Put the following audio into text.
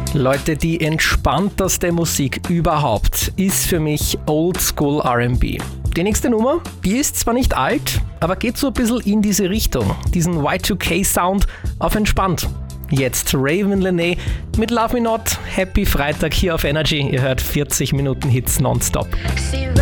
Leute, die entspannteste Musik überhaupt ist für mich Oldschool R&B. Die nächste Nummer, die ist zwar nicht alt, aber geht so ein bisschen in diese Richtung. Diesen Y2K-Sound auf entspannt. Jetzt Raven Lenae mit Love Me Not. Happy Freitag hier auf Energy. Ihr hört 40 Minuten Hits nonstop.